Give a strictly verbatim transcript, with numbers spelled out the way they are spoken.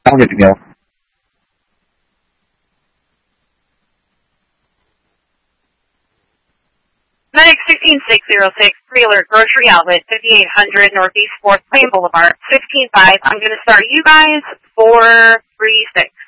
I'm good to go. Medic sixteen six zero six, Pre-Alert Grocery Outlet, fifty-eight hundred Northeast fourth Plain Boulevard, fifteen five. I'm going to start you guys, four three six.